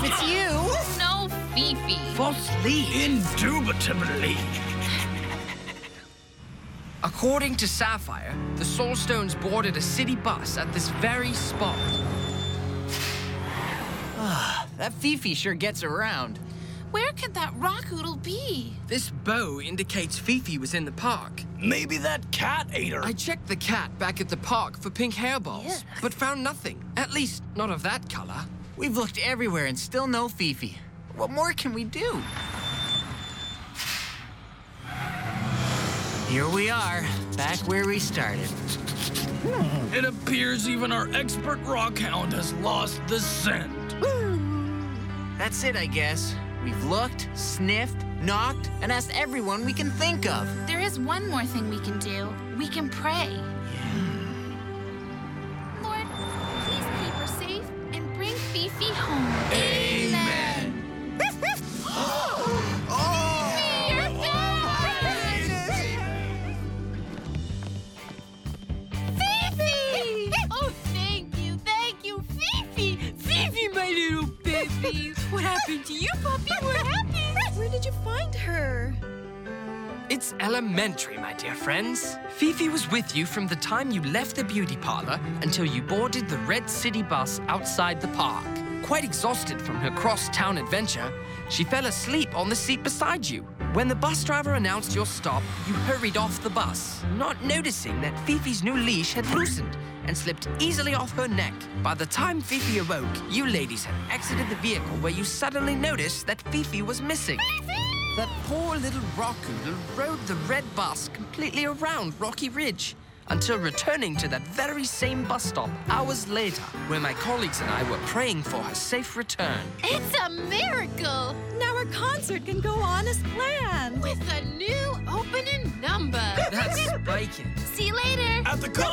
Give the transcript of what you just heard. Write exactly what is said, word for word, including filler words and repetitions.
it's you. No, Fifi. Falsely. Indubitably. According to Sapphire, the Soulstones boarded a city bus at this very spot. That Fifi sure gets around. Where could that rockoodle be? This bow indicates Fifi was in the park. Maybe that cat ate her. I checked the cat back at the park for pink hairballs, Yes. but found nothing. At least, not of that color. We've looked everywhere and still no Fifi. What more can we do? Here we are, back where we started. It appears even our expert rockhound has lost the scent. That's it, I guess. We've looked, sniffed, knocked, and asked everyone we can think of. There is one more thing we can do. We can pray. Lord, please keep her safe and bring Fifi home. Amen. Fifi, you're back! Fifi! Oh, thank you, thank you, Fifi! Fifi, my little baby! What happened to you, puppy? What happened? Where did you find her? It's elementary, my dear friends. Fifi was with you from the time you left the beauty parlor until you boarded the Red City bus outside the park. Quite exhausted from her cross-town adventure, she fell asleep on the seat beside you. When the bus driver announced your stop, you hurried off the bus, not noticing that Fifi's new leash had loosened and slipped easily off her neck. By the time Fifi awoke, you ladies had exited the vehicle where you suddenly noticed that Fifi was missing. That poor little rockoodle rode the red bus completely around Rocky Ridge until returning to that very same bus stop hours later, where my colleagues and I were praying for her safe return. It's a miracle! Now our concert can go on as planned. With a new opening number. That's spiking. See you later. At the con.